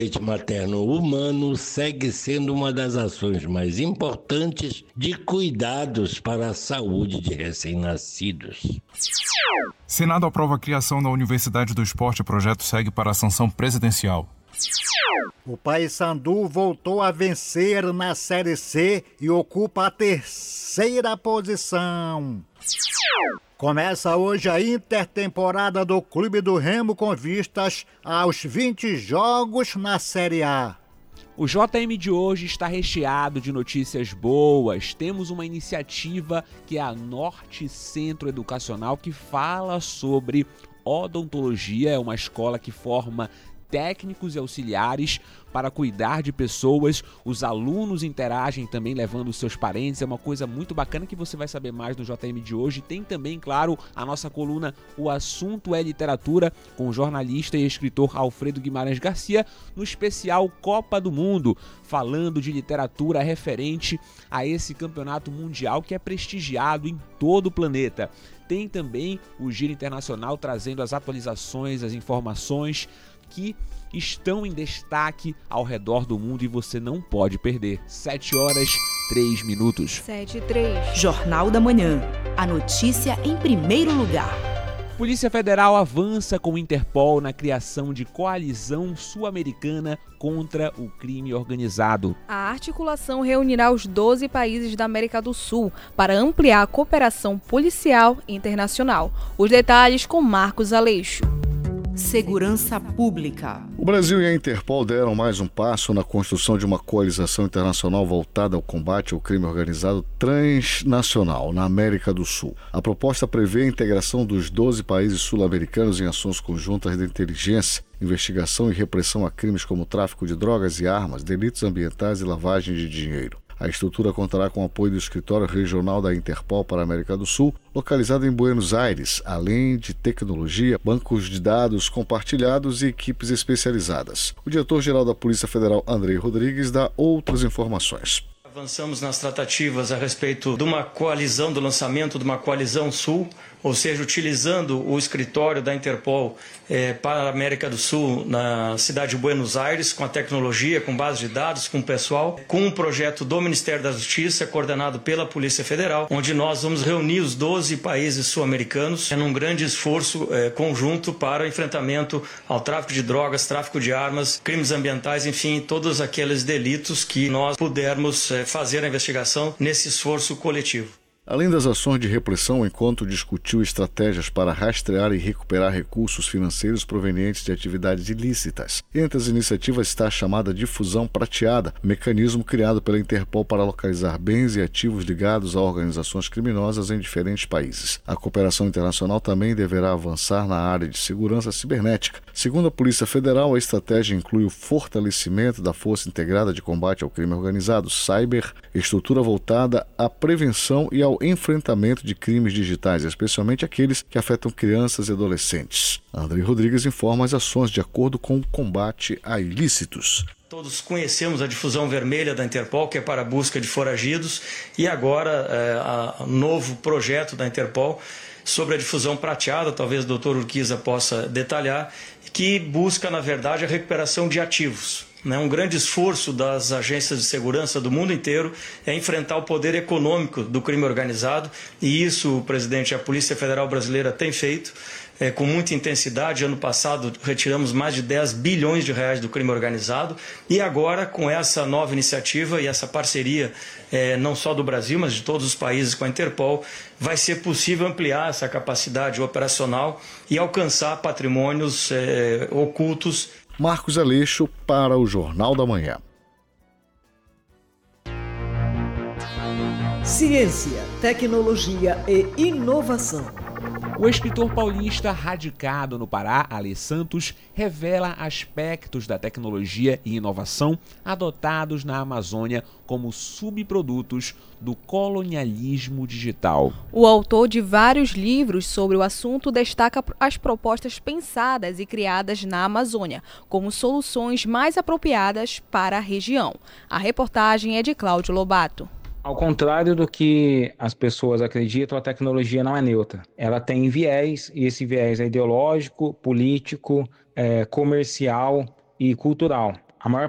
Leite materno humano segue sendo uma das ações mais importantes de cuidados para a saúde de recém-nascidos. Senado aprova a criação da Universidade do Esporte. O projeto segue para a sanção presidencial. O Paysandu voltou a vencer na Série C e ocupa a terceira posição. Começa hoje a intertemporada do Clube do Remo com vistas aos 20 jogos na Série A. O JM de hoje está recheado de notícias boas. Temos uma iniciativa que é a Norte Centro Educacional, que fala sobre odontologia. É uma escola que forma técnicos e auxiliares para cuidar de pessoas. Os alunos interagem também levando os seus parentes. É uma coisa muito bacana que você vai saber mais no JM de hoje. Tem também, claro, a nossa coluna O Assunto é Literatura, com o jornalista e escritor Alfredo Guimarães Garcia, no especial Copa do Mundo, falando de literatura referente a esse campeonato mundial que é prestigiado em todo o planeta. Tem também o Giro Internacional trazendo as atualizações, as informações que estão em destaque ao redor do mundo e você não pode perder. 7h03. 7h03. Jornal da Manhã. A notícia em primeiro lugar. Polícia Federal avança com o Interpol na criação de coalizão sul-americana contra o crime organizado. A articulação reunirá os 12 países da América do Sul para ampliar a cooperação policial internacional. Os detalhes com Marcos Aleixo. Segurança Pública. O Brasil e a Interpol deram mais um passo na construção de uma coalização internacional voltada ao combate ao crime organizado transnacional na América do Sul. A proposta prevê a integração dos 12 países sul-americanos em ações conjuntas de inteligência, investigação e repressão a crimes como tráfico de drogas e armas, delitos ambientais e lavagem de dinheiro. A estrutura contará com o apoio do Escritório Regional da Interpol para a América do Sul, localizado em Buenos Aires, além de tecnologia, bancos de dados compartilhados e equipes especializadas. O diretor-geral da Polícia Federal, Andrei Rodrigues, dá outras informações. Avançamos nas tratativas a respeito de uma coalizão, do lançamento de uma coalizão sul, ou seja, utilizando o escritório da Interpol para a América do Sul, na cidade de Buenos Aires, com a tecnologia, com base de dados, com o pessoal, com um projeto do Ministério da Justiça, coordenado pela Polícia Federal, onde nós vamos reunir os 12 países sul-americanos num grande esforço conjunto para o enfrentamento ao tráfico de drogas, tráfico de armas, crimes ambientais, enfim, todos aqueles delitos que nós pudermos fazer a investigação nesse esforço coletivo. Além das ações de repressão, o encontro discutiu estratégias para rastrear e recuperar recursos financeiros provenientes de atividades ilícitas. Entre as iniciativas está a chamada Difusão Prateada, mecanismo criado pela Interpol para localizar bens e ativos ligados a organizações criminosas em diferentes países. A cooperação internacional também deverá avançar na área de segurança cibernética. Segundo a Polícia Federal, a estratégia inclui o fortalecimento da Força Integrada de Combate ao Crime Organizado, Cyber, estrutura voltada à prevenção e ao enfrentamento de crimes digitais, especialmente aqueles que afetam crianças e adolescentes. Andrei Rodrigues informa as ações de acordo com o combate a ilícitos. Todos conhecemos a difusão vermelha da Interpol, que é para a busca de foragidos, e agora o novo projeto da Interpol sobre a difusão prateada, talvez o doutor Urquiza possa detalhar, que busca, na verdade, a recuperação de ativos. Um grande esforço das agências de segurança do mundo inteiro é enfrentar o poder econômico do crime organizado, e isso o presidente e a Polícia Federal Brasileira tem feito com muita intensidade. Ano passado retiramos mais de 10 bilhões de reais do crime organizado, e agora com essa nova iniciativa e essa parceria não só do Brasil, mas de todos os países com a Interpol, vai ser possível ampliar essa capacidade operacional e alcançar patrimônios ocultos. Marcos Aleixo para o Jornal da Manhã. Ciência, tecnologia e inovação. O escritor paulista radicado no Pará, Alê Santos, revela aspectos da tecnologia e inovação adotados na Amazônia como subprodutos do colonialismo digital. O autor de vários livros sobre o assunto destaca as propostas pensadas e criadas na Amazônia como soluções mais apropriadas para a região. A reportagem é de Cláudio Lobato. Ao contrário do que as pessoas acreditam, a tecnologia não é neutra. Ela tem viés, e esse viés é ideológico, político, comercial e cultural. A maior